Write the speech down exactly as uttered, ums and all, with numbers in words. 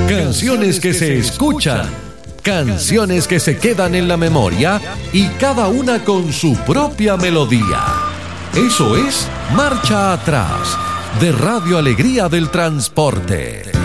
Canciones que se escuchan, canciones que se quedan en la memoria y cada una con su propia melodía. Eso es Marcha Atrás, de Radio Alegría del Transporte.